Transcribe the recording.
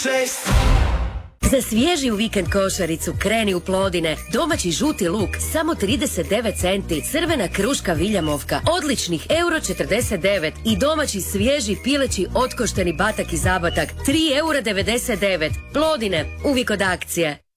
Za svježiju vikend košaricu kreni u Plodine. Domaći žuti luk samo 39 centi, crvena kruška Viljamovka odličnih €49 i domaći svježi pileći otkošteni batak i zabatak €3,99. Plodine, uvijek od akcije.